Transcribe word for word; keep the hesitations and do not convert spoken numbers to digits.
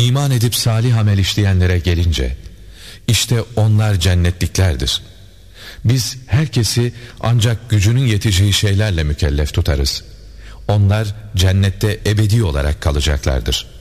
İman edip salih amel işleyenlere gelince, işte onlar cennetliklerdir. Biz herkesi ancak gücünün yeteceği şeylerle mükellef tutarız. Onlar cennette ebedi olarak kalacaklardır.